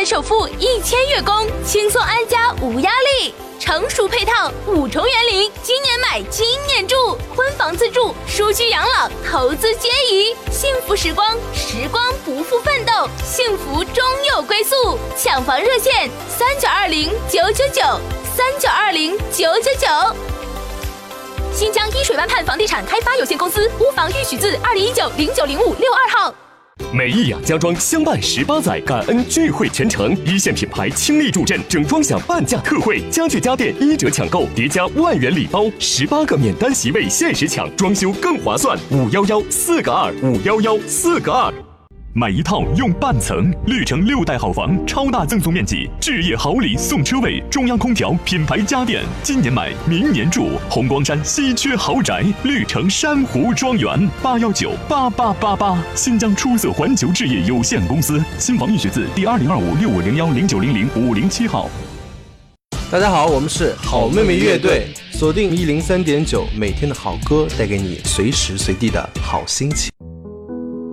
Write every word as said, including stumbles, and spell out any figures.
年首付，一千月供，轻松安家无压力。成熟配套，五重园林，今年买今年住，婚房自住，舒居养老，投资皆宜。幸福时光，时光不负奋斗，幸福终有归宿。抢房热线：三九二零九九九，三九二零九九九。新疆依水湾畔房地产开发有限公司，屋房预许字二零一九零九零五六二号。 美益雅家装相伴十八载，感恩聚会全程，一线品牌倾力助阵，整装享半价特惠，家具家电一折抢购，叠加万元礼包，十八个免单席位限时抢，装修更划算。五幺幺四个二，五幺幺四个二。买一套用半层，绿城六代好房，超大赠送面积，置业好礼送车位，中央空调，品牌家电，今年买，明年住。红光山稀缺豪宅，绿城珊瑚庄园，八幺九八八八八。新疆出色环球置业有限公司，新房预许字第二零二五六五零幺零九零零五零七号。 大家好，我们是好妹妹乐队，锁定一零三点九，每天的好歌带给你随时随地的好心情。